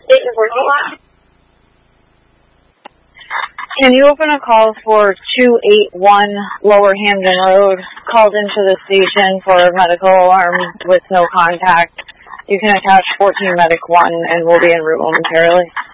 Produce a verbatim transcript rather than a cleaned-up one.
Can you open a call for two eight one Lower Hamden Road, called into the station for a medical alarm with no contact? You can attach fourteen Medic one and we'll be en route momentarily.